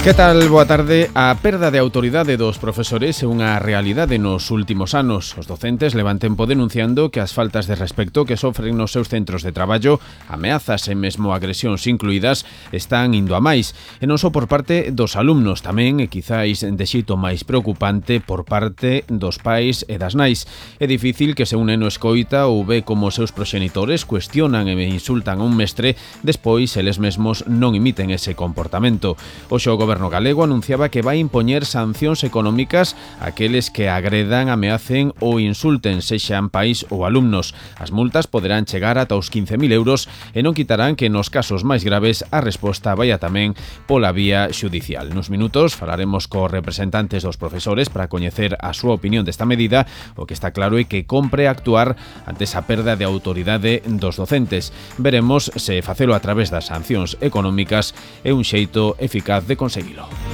Que tal? Boa tarde. A perda de autoridade dos profesores é unha realidade nos últimos anos. Os docentes levan tempo denunciando que as faltas de respecto que sofren nos seus centros de traballo, ameazas e mesmo agresións incluídas, están indo a máis. E non só por parte dos alumnos, tamén, e quizáis de xeito máis preocupante, por parte dos pais e das nais. É difícil que se un neno escoita ou ve como os seus proxenitores cuestionan e insultan a un mestre, despois eles mesmos non imiten ese comportamento. Hoxe o Goberno galego anunciaba que vai impoñer sancións económicas àqueles que agredan, ameacen ou insulten, sexan pais ou alumnos. As multas poderán chegar ata os 15.000 euros e non quitarán que nos casos máis graves a resposta vaya tamén pola vía xudicial. Nos minutos falaremos cos representantes dos profesores para coñecer a súa opinión desta medida. O que está claro é que compre actuar ante esa perda de autoridade dos docentes. Veremos se facelo a través das sancións económicas é un xeito eficaz de conseguirlo.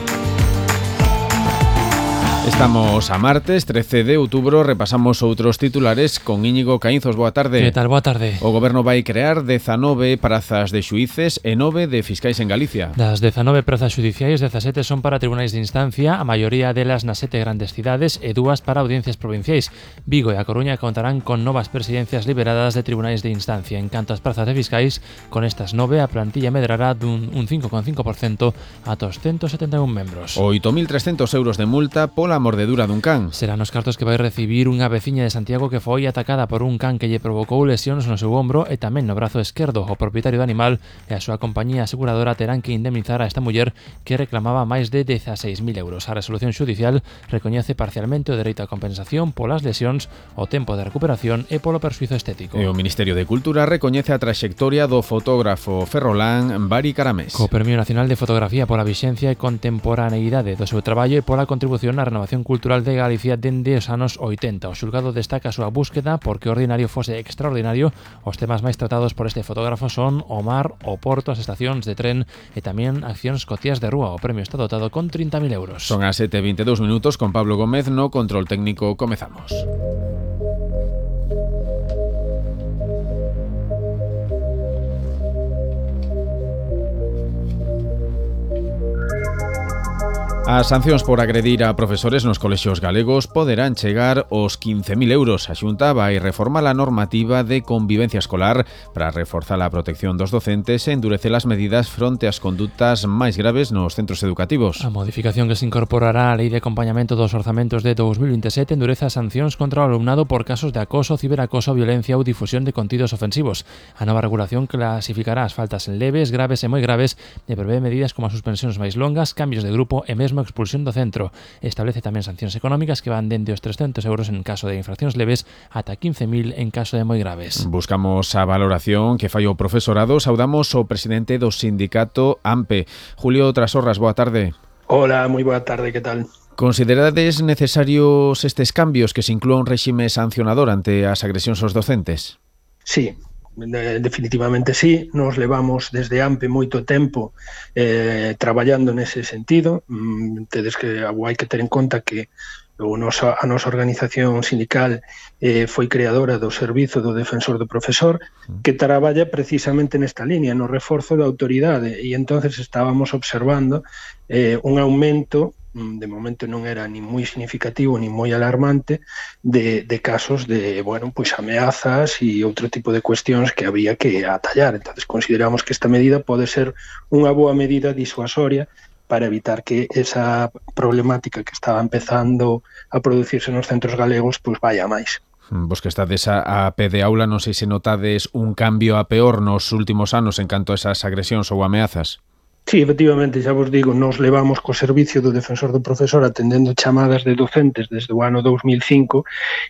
Estamos a martes, 13 de outubro, repasamos outros titulares con Íñigo Caínzos. Boa tarde. Que tal? Boa tarde. O Goberno vai crear 19 prazas de xuíces e 9 de fiscais en Galicia. Das 19 prazas xudiciais, 17 son para tribunais de instancia, a maioría delas nas 7 grandes cidades e 2 para audiencias provinciais. Vigo e A Coruña contarán con novas presidencias liberadas de tribunais de instancia. En canto ás prazas de fiscais, con estas 9 a plantilla medrará dun 5,5% ata os 171 membros. 8.300 euros de multa pola mordedura dun can. Serán os cartos que vai recibir unha veciña de Santiago que foi atacada por un can que lle provocou lesións no seu ombro e tamén no brazo esquerdo. O propietario do animal e a súa compañía aseguradora terán que indemnizar a esta muller que reclamaba máis de 16.000 euros. A resolución xudicial recoñece parcialmente o dereito a compensación polas lesións, o tempo de recuperación e polo perxuízo estético. E o Ministerio de Cultura recoñece a traxectoria do fotógrafo ferrolán Bari Caramés. Co Premio Nacional de Fotografía pola vixencia e contemporaneidade do seu traballo e pola contribución á renovación cultural de Galicia dende os anos 80. O xulgado destaca a súa búsqueda porque o ordinario fose extraordinario. Os temas máis tratados por este fotógrafo son o mar, o porto, as estacións de tren e tamén accións cotías de rúa. O premio está dotado con 30.000 euros. Son as 7:22 minutos con Pablo Gómez no control técnico. Comezamos. As sancións por agredir a profesores nos colexios galegos poderán chegar aos 15.000 euros. A Xunta vai reformar a normativa de convivencia escolar para reforzar a protección dos docentes e endurecer as medidas fronte ás condutas máis graves nos centros educativos. A modificación que se incorporará á Lei de Acompañamento dos Orzamentos de 2027 endurece as sancións contra o alumnado por casos de acoso, ciberacoso, violencia ou difusión de contidos ofensivos. A nova regulación clasificará as faltas en leves, graves e moi graves e prevé medidas como as suspensións máis longas, cambios de grupo e mesmo expulsión do centro. Establece tamén sancións económicas que van dende os 300 euros en caso de infraccións leves ata 15.000 en caso de moi graves. Buscamos a valoración que fai o profesorado. Saudamos o presidente do sindicato AMPE. Julio Trasorras, boa tarde. Hola, moi boa tarde, que tal? Considerades necesarios estes cambios que se inclúa un réxime sancionador ante as agresións aos docentes? Sí. Definitivamente sí, nos levamos desde AMPE moito tempo traballando nese sentido. Tedes que hai que ter en conta que a nosa organización sindical foi creadora do Servizo do Defensor do Profesor, que traballa precisamente nesta línea, no reforzo da autoridade, e entonces estábamos observando un aumento, de momento non era ni moi significativo ni moi alarmante, de casos de, ameazas e outro tipo de cuestións que había que atallar. Entonces consideramos que esta medida pode ser unha boa medida disuasoria para evitar que esa problemática que estaba empezando a producirse nos centros galegos vaya máis. Vos que estades a pé de aula, non sei se notades un cambio a peor nos últimos anos en canto a esas agresións ou ameazas. Sí, efectivamente, xa vos digo, nos levamos co servicio do Defensor do Profesor atendendo chamadas de docentes desde o ano 2005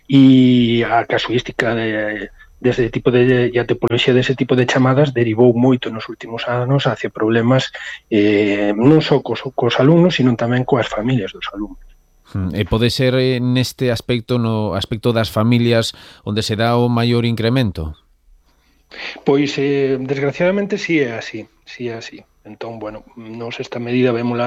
e a casuística dese tipo de a tipoloxía dese tipo de chamadas derivou moito nos últimos anos hacia problemas non só cos alumnos, sino tamén coas familias dos alumnos. E pode ser neste aspecto, no aspecto das familias, onde se dá o maior incremento? Pois, desgraciadamente, sí é así. Entón, nos esta medida vémola,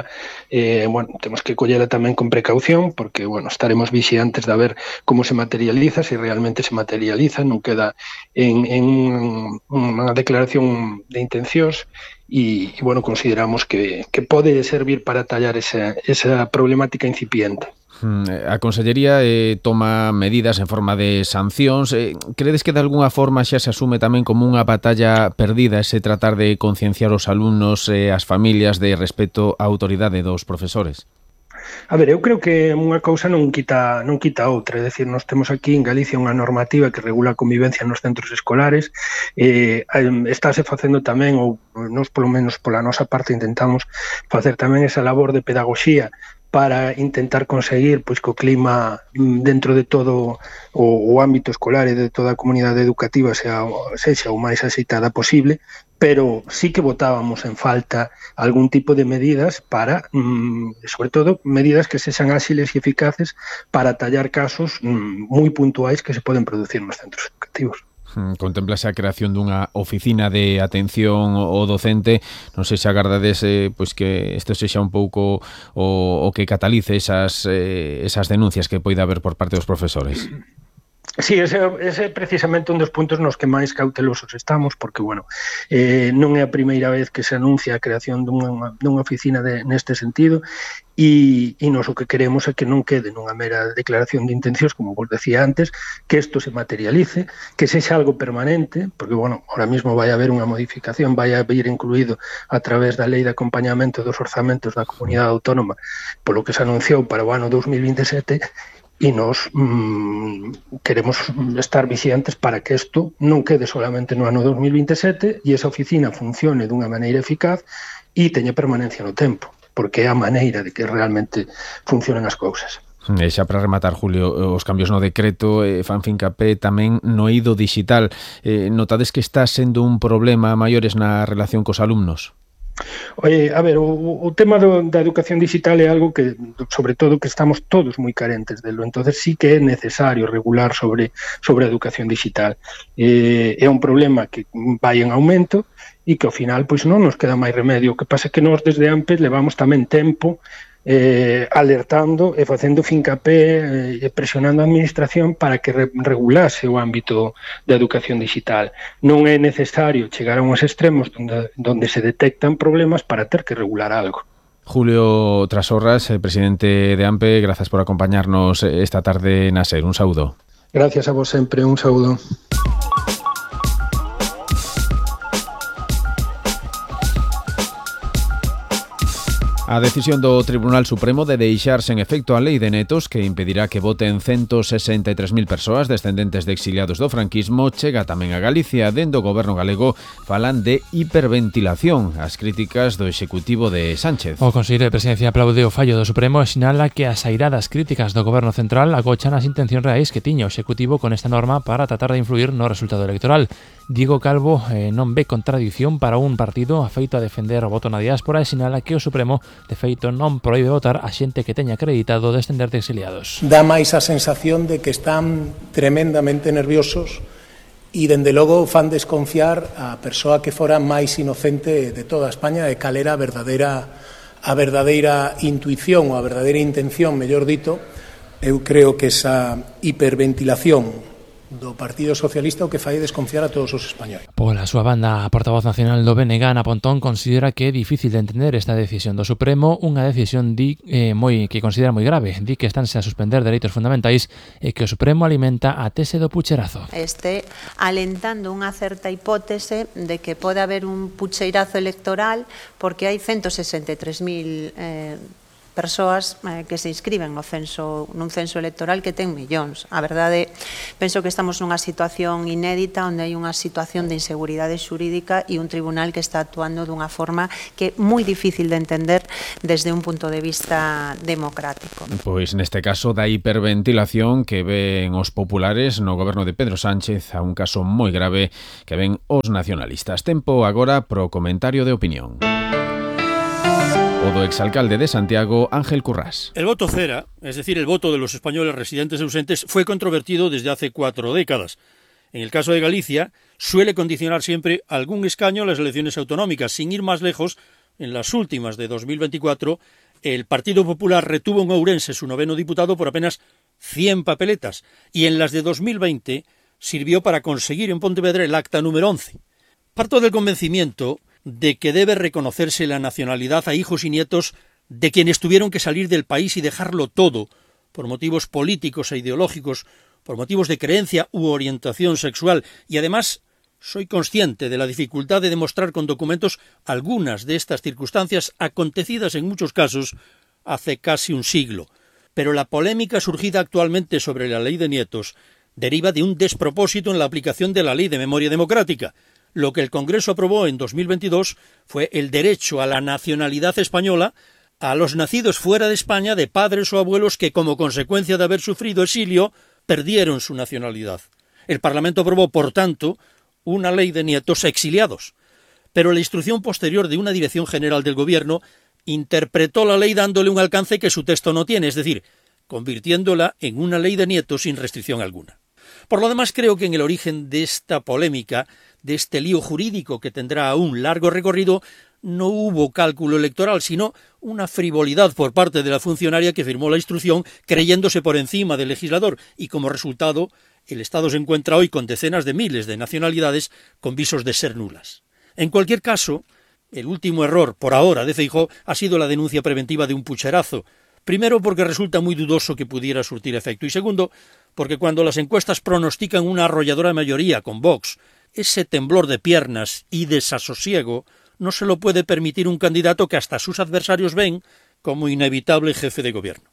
temos que collela tamén con precaución, porque, estaremos vixiantes de ver como se materializa, se realmente se materializa, non queda en unha declaración de intencións, e bueno, consideramos que pode servir para tallar esa problemática incipiente. A Consellería toma medidas en forma de sancións. Credes que de algunha forma xa se asume tamén como unha batalla perdida ese tratar de concienciar os alumnos e as familias de respecto á autoridade dos profesores? A ver, eu creo que unha cousa non quita outra, é dicir, nós temos aquí en Galicia unha normativa que regula a convivencia nos centros escolares, estáse facendo tamén, ou nós polo menos pola nosa parte intentamos facer tamén esa labor de pedagogía para intentar conseguir pois que o clima dentro de todo o ámbito escolar e de toda a comunidade educativa sexa o máis axeitada posible, pero sí que botábamos en falta algún tipo de medidas para, sobre todo, medidas que sexan áxiles e eficaces para tallar casos moi puntuais que se poden producir nos centros educativos. Contemplase a creación dunha oficina de atención ao docente. Non sei se agardades pois que isto sexa un pouco o que catalice esas denuncias que poida haber por parte dos profesores. Sí, ese é precisamente un dos puntos nos que máis cautelosos estamos, porque, bueno, non é a primeira vez que se anuncia a creación dunha oficina neste sentido, e nos o que queremos é que non quede nunha mera declaración de intencións, como vos decía antes, que isto se materialice, que sexa algo permanente, porque, bueno, ahora mismo vai haber unha modificación, vai haber incluído a través da Lei de Acompañamento dos Orzamentos da Comunidade Autónoma, polo que se anunciou para o ano 2027, e nós queremos estar vixiantes para que isto non quede solamente no ano 2027 e esa oficina funcione dunha maneira eficaz e teña permanencia no tempo, porque é a maneira de que realmente funcionen as cousas. E xa para rematar, Julio, os cambios no decreto fan fincapé tamén no eido digital. Notades que está sendo un problema maiores na relación cos alumnos? A ver, o tema da educación digital é algo que, sobre todo, que estamos todos moi carentes delo, entonces sí que é necesario regular sobre a educación digital. É un problema que vai en aumento e que ao final pois non nos queda máis remedio. O que pasa é que nós desde AMPE levamos tamén tempo alertando e facendo fincapé e presionando a administración para que regulase o ámbito da educación digital. Non é necesario chegar a uns extremos donde se detectan problemas para ter que regular algo. Julio Trasorras, presidente de AMPE, grazas por acompañarnos esta tarde na SER. Un saúdo. Gracias a vos sempre, un saúdo. A decisión do Tribunal Supremo de deixar sen efecto a lei de netos que impedirá que voten 163.000 persoas descendentes de exiliados do franquismo chega tamén a Galicia. Dende o goberno galego falan de hiperventilación as críticas do Executivo de Sánchez. O Conselleiro de Presidencia aplaude o fallo do Supremo e sinala que as airadas críticas do goberno central agochan as intencións reais que tiña o Executivo con esta norma para tratar de influir no resultado electoral. Diego Calvo non ve contradición para un partido afeito a defender o voto na diáspora e sinala que o Supremo de feito non proíbe votar a xente que teña acreditado descender de exiliados. Dá máis a sensación de que están tremendamente nerviosos e, dende logo, fan desconfiar a persoa que fora máis inocente de toda España e cal era a verdadeira intuición ou a verdadeira intención, mellor dito. Eu creo que esa hiperventilación do Partido Socialista o que fai desconfiar a todos os españois. Pola súa banda, a portavoz nacional do BNG, Ana Pontón, considera que é difícil de entender esta decisión do Supremo, unha decisión que considera moi grave. Di que estánse a suspender dereitos fundamentais e que o Supremo alimenta a tese do pucherazo. Alentando unha certa hipótese de que pode haber un pucheirazo electoral porque hai 163.000 persoas que se inscriben nun censo electoral que ten millóns. A verdade, penso que estamos nunha situación inédita onde hai unha situación de inseguridade xurídica e un tribunal que está actuando dunha forma que é moi difícil de entender desde un punto de vista democrático. Pois neste caso da hiperventilación que ven os populares no goberno de Pedro Sánchez a un caso moi grave que ven os nacionalistas. Tempo agora pro comentario de opinión. O do exalcalde de Santiago, Ángel Currás. El voto cera, es decir, el voto de los españoles residentes ausentes, fue controvertido desde hace 4 décadas. En el caso de Galicia, suele condicionar siempre algún escaño a las elecciones autonómicas. Sin ir más lejos, en las últimas de 2024, el Partido Popular retuvo en Ourense su 9º diputado por apenas 100 papeletas, y en las de 2020 sirvió para conseguir en Pontevedra el acta número 11. Parto del convencimiento de que debe reconocerse la nacionalidad a hijos y nietos de quienes tuvieron que salir del país y dejarlo todo, por motivos políticos e ideológicos, por motivos de creencia u orientación sexual, y además soy consciente de la dificultad de demostrar con documentos algunas de estas circunstancias acontecidas en muchos casos hace casi un siglo. Pero la polémica surgida actualmente sobre la ley de nietos deriva de un despropósito en la aplicación de la Ley de Memoria Democrática. Lo que el Congreso aprobó en 2022 fue el derecho a la nacionalidad española a los nacidos fuera de España de padres o abuelos que, como consecuencia de haber sufrido exilio, perdieron su nacionalidad. El Parlamento aprobó, por tanto, una ley de nietos exiliados. Pero la instrucción posterior de una Dirección General del Gobierno interpretó la ley dándole un alcance que su texto no tiene, es decir, convirtiéndola en una ley de nietos sin restricción alguna. Por lo demás, creo que en el origen de esta polémica, de este lío jurídico que tendrá aún largo recorrido, no hubo cálculo electoral, sino una frivolidad por parte de la funcionaria que firmó la instrucción creyéndose por encima del legislador, y como resultado el Estado se encuentra hoy con decenas de miles de nacionalidades con visos de ser nulas. En cualquier caso, el último error, por ahora, de Feijóo ha sido la denuncia preventiva de un pucherazo. Primero, porque resulta muy dudoso que pudiera surtir efecto, y segundo, porque cuando las encuestas pronostican una arrolladora mayoría con Vox, ese temblor de piernas y desasosiego no se lo puede permitir un candidato que hasta sus adversarios ven como inevitable jefe de gobierno.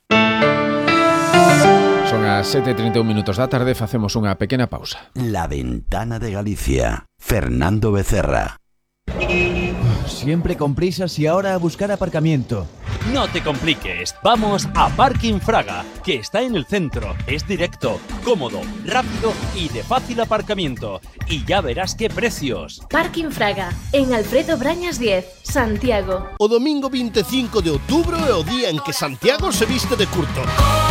Son as 7:31 da tarde, facemos unha pequena pausa. La Ventana de Galicia. Fernando Becerra. Siempre con prisas y ahora a buscar aparcamiento. No te compliques, vamos a Parking Fraga, que está en el centro, es directo, cómodo, rápido y de fácil aparcamiento. Y ya verás qué precios. Parking Fraga, en Alfredo Brañas 10, Santiago. O domingo 25 de outubro é o día en que Santiago se viste de curto.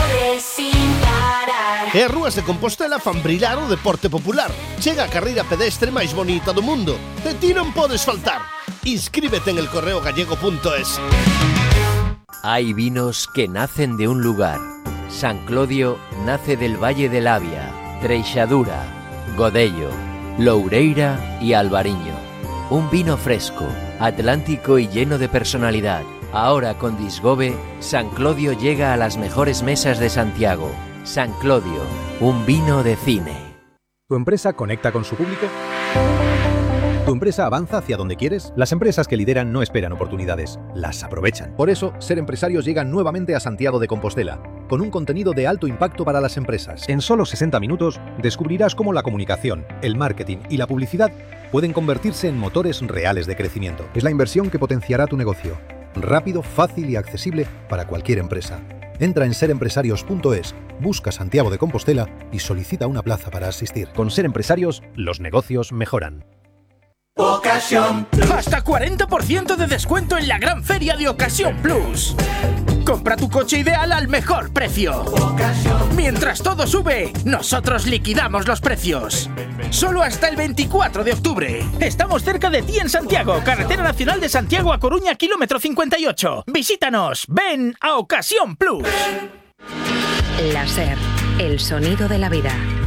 E as rúas de Compostela fan brillar o deporte popular. Chega a carreira pedestre máis bonita do mundo. De ti non podes faltar. Inscríbete en elcorreogallego.es. Hay vinos que nacen de un lugar. San Clodio nace del Valle de Labia, Treixadura, Godello, Loureira y Albariño. Un vino fresco, atlántico y lleno de personalidad. Ahora con Disgobe, San Clodio llega a las mejores mesas de Santiago. San Clodio, un vino de cine. ¿Tu empresa conecta con su público? ¿Tu empresa avanza hacia donde quieres? Las empresas que lideran no esperan oportunidades, las aprovechan. Por eso, Ser Empresarios llega nuevamente a Santiago de Compostela, con un contenido de alto impacto para las empresas. En solo 60 minutos, descubrirás cómo la comunicación, el marketing y la publicidad pueden convertirse en motores reales de crecimiento. Es la inversión que potenciará tu negocio. Rápido, fácil y accesible para cualquier empresa. Entra en serempresarios.es, busca Santiago de Compostela y solicita una plaza para asistir. Con Ser Empresarios, los negocios mejoran. Ocasión Plus. Hasta 40% de descuento en la gran feria de Ocasión Plus. Compra tu coche ideal al mejor precio. Mientras todo sube, nosotros liquidamos los precios. Solo hasta el 24 de octubre. Estamos cerca de ti en Santiago, Carretera Nacional de Santiago a Coruña, kilómetro 58. Visítanos, ven a Ocasión Plus. La SER, el sonido de la vida.